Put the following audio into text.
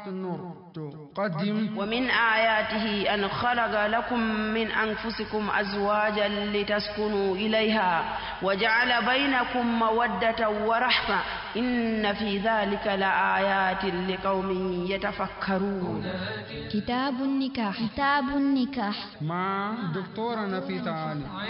النور تقدم. ومن آياته أن خلق لكم من أنفسكم أزواجا لتسكنوا إليها وجعل بينكم مودة ورحمة إن في ذلك لآيات لقوم يتفكرون. كتاب النكاح مع دكتورة نفيسة علي.